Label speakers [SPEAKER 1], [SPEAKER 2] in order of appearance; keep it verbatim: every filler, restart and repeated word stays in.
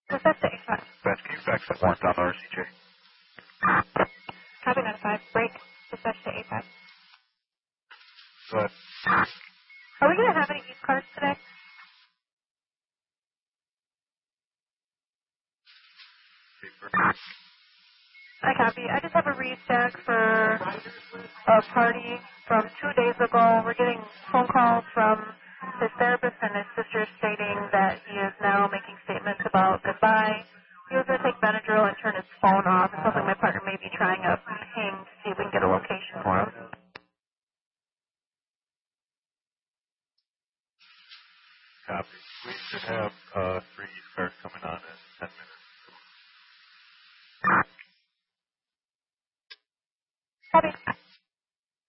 [SPEAKER 1] What's that say?
[SPEAKER 2] Dispatch, can you fax that warrant down to R C J?
[SPEAKER 1] Copy nine five. Break. Dispatch to A five.
[SPEAKER 2] Go ahead.
[SPEAKER 1] Are we going to have any use cards today? I copy. I just have a restack for a party from two days ago. We're getting phone calls from his therapist and his sister stating that he is now making statements about goodbye. He was going to take Benadryl and turn his phone off. It's something my partner may be trying a ping to see if we can get a location for him.
[SPEAKER 2] Copy. We should have uh, three use cards coming on in ten minutes.
[SPEAKER 1] Copy.